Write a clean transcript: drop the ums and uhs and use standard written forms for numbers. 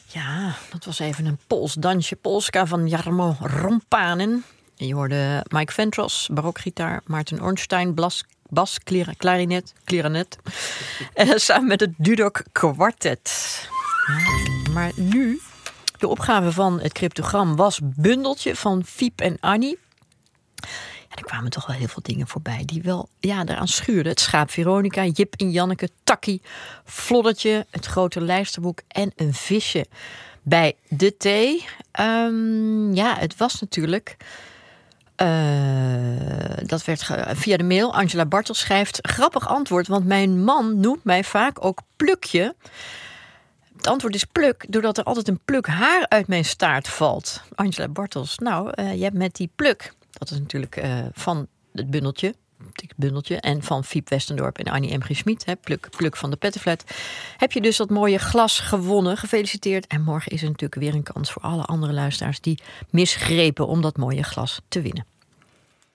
Ja, dat was even een Pools dansje. Polska van Jarmo Rompanen. Je hoorde Mike Ventros, barokgitaar. Maarten Ornstein, bas, klarinet. Samen met het Dudok Quartet. Ja, maar nu, de opgave van het cryptogram was Bundeltje van Fiep en Annie. Ja, er kwamen toch wel heel veel dingen voorbij die wel eraan schuurden. Het schaap Veronica, Jip en Janneke, Takkie, Floddertje, het grote lijsterboek en een visje bij de thee. Het was natuurlijk... dat werd via de mail. Angela Bartels schrijft: grappig antwoord, want mijn man noemt mij vaak ook Plukje. Het antwoord is Pluk, doordat er altijd een pluk haar uit mijn staart valt. Angela Bartels, je hebt met die Pluk, dat is natuurlijk van het bundeltje, en van Fiep Westendorp en Annie M. G. Schmid, Pluk van de Pettenflat, heb je dus dat mooie glas gewonnen. Gefeliciteerd. En morgen is er natuurlijk weer een kans voor alle andere luisteraars die misgrepen om dat mooie glas te winnen.